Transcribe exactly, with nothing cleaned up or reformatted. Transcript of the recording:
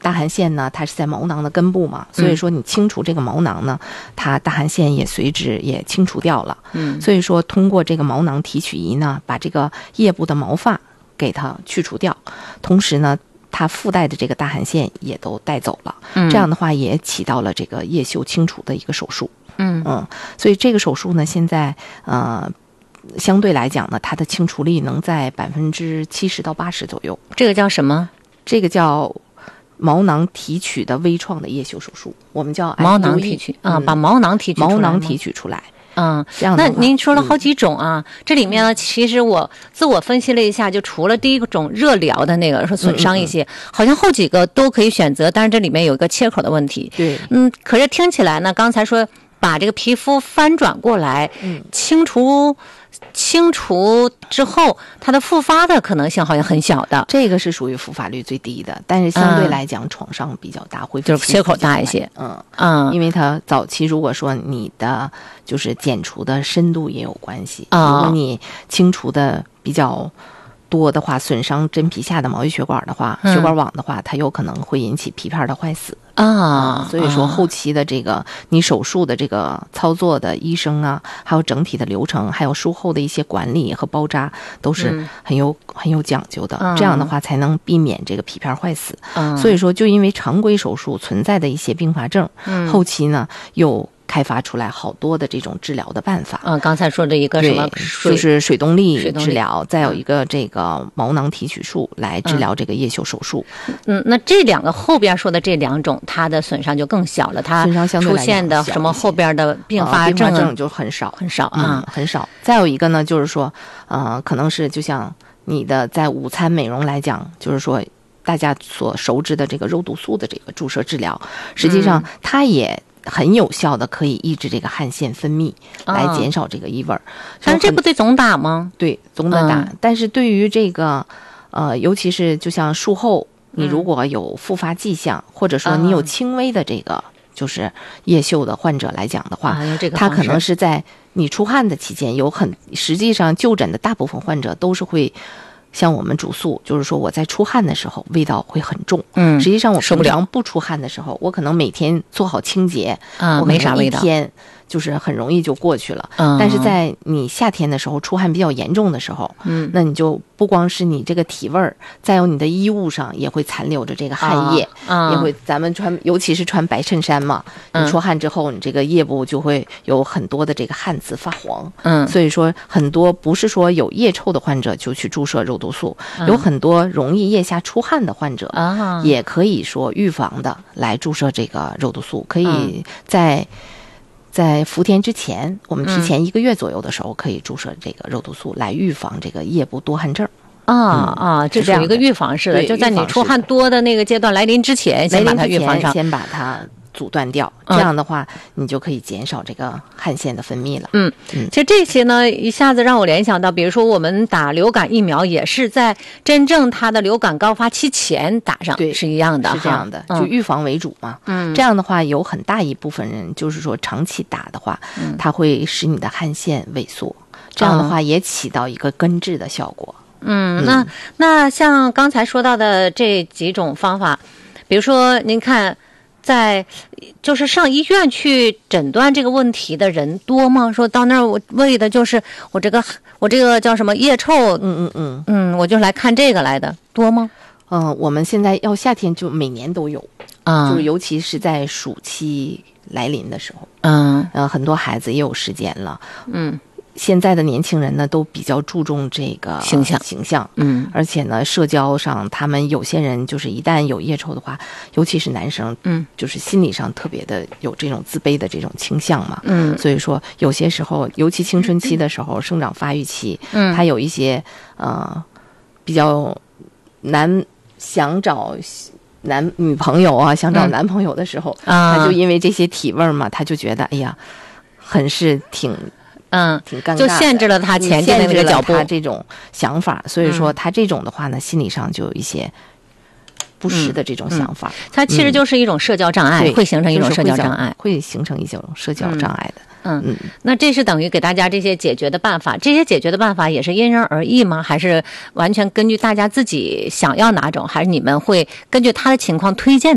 大汗腺呢，它是在毛囊的根部嘛，所以说你清除这个毛囊呢，它大汗腺也随之也清除掉了。 嗯， 所以说通过这个毛囊提取仪呢，把这个腋部的毛发给它去除掉，同时呢，它附带的这个大汗腺也都带走了。 嗯， 这样的话也起到了这个腋嗅清除的一个手术。 嗯嗯，所以这个手术呢，现在呃。相对来讲呢，它的清除力能在百分之七十到八十左右。 这个叫什么？ 这个叫毛囊提取的微创的腋嗅手术，我们叫毛囊提取啊、嗯，把毛囊提取出来， 毛囊提取出来。 嗯， 这样的那您说了好几种啊、嗯，这里面呢，其实我自我分析了一下，就除了第一种热疗的那个说损伤一些、嗯嗯嗯，好像后几个都可以选择，但是这里面有一个切口的问题。 对， 嗯，可是听起来呢，刚才说把这个皮肤翻转过来， 嗯， 清除。清除之后，它的复发的可能性好像很小的， 这个是属于复发率最低的，但是相对来讲创伤比较大，恢复就是切口大一些。 嗯嗯， 因为它早期如果说你的就是剪除的深度也有关系， 哦、 如果你清除的比较多的话，损伤真皮下的毛细血管的话， 嗯、 血管网的话，它有可能会引起皮片的坏死。 啊、 嗯，所以说后期的这个你手术的这个操作的医生啊，还有整体的流程，还有术后的一些管理和包扎，都是很有、嗯、很有讲究的、嗯。这样的话才能避免这个皮片坏死。嗯，所以说就因为常规手术存在的一些并发症，嗯，后期呢又开发出来好多的这种治疗的办法。 嗯，刚才说的一个什么就是水动力治疗， 力再有一个这个毛囊提取术来治疗这个腋嗅手术。 嗯，那这两个后边说的这两种，它的损伤就更小了，它出现的什么后边的并发症、 呃、并发症就很少很少啊、 嗯，很少。再有一个呢，就是说，呃，可能是就像你的在午餐美容来讲，就是说大家所熟知的这个肉毒素的这个注射治疗，实际上它也很有效的可以抑制这个汗腺分泌，来减少这个异味、哦、 但是这不得总打吗？ 对，总得打、嗯、但是对于这个呃尤其是就像术后你如果有复发迹象、嗯、或者说你有轻微的这个就是腋嗅的患者来讲的话、 啊这个、 他可能是在你出汗的期间有很实际上就诊的大部分患者都是会像我们主诉，就是说我在出汗的时候味道会很重， 嗯， 实际上我平常不出汗的时候，我可能每天做好清洁， 啊，没啥味道， 一天就是很容易就过去了。 嗯， 但是在你夏天的时候出汗比较严重的时候， 嗯， 那你就不光是你这个体味儿，再有你的衣物上也会残留着这个汗液， 啊， 也会咱们穿，尤其是穿白衬衫嘛， 嗯、 你出汗之后，你这个腋部就会有很多的这个汗渍发黄， 嗯， 所以说很多不是说有腋臭的患者就去注射肉毒素，嗯、有很多容易腋下出汗的患者啊， 也可以说预防的来注射这个肉毒素，可以在。嗯在伏天之前，我们提前一个月左右的时候，可以注射这个肉毒素来预防这个腋部多汗症。 啊、嗯、啊，这属于一个预防式的，就在你出汗多的那个阶段来临之前，先把它预防上， 先把它阻断掉。这样的话，嗯、你就可以减少这个汗腺的分泌了。 嗯嗯，其实这些呢，一下子让我联想到，比如说我们打流感疫苗，也是在真正它的流感高发期前打上， 对， 是一样的， 是这样的，就预防为主嘛。 嗯， 这样的话，有很大一部分人就是说长期打的话， 嗯、 它会使你的汗腺萎缩，这样的话也起到一个根治的效果。 嗯，那那像刚才说到的这几种方法，比如说您看，在就是上医院去诊断这个问题的人多吗？说到那儿我为的就是我这个我这个叫什么腋臭， 嗯嗯嗯嗯，我就来看这个来的，多吗？ 嗯、呃，我们现在要夏天就每年都有啊、嗯， 就是尤其是在暑期来临的时候， 嗯， 呃，很多孩子也有时间了， 嗯。 现在的年轻人呢，都比较注重这个形象， 形象， 嗯， 而且呢，社交上，他们有些人就是一旦有腋臭的话，尤其是男生， 嗯， 就是心理上特别的有这种自卑的这种倾向嘛， 嗯， 所以说有些时候，尤其青春期的时候，嗯、生长发育期， 嗯， 他有一些呃比较难想找男女朋友啊，想找男朋友的时候， 嗯、 他就因为这些体味嘛，他就觉得哎呀，很是挺。 嗯， 挺尴尬的， 就限制了他前进的那个脚步， 他这种想法，所以说他这种的话呢，嗯、心理上就有一些不实的这种想法。 嗯嗯、它其实就是一种社交障碍， 嗯、 会形成一种社交障碍， 会形成一种社交障碍的。 嗯，嗯那这是等于给大家这些解决的办法，这些解决的办法也是因人而异吗？还是完全根据大家自己想要哪种？还是你们会根据他的情况推荐？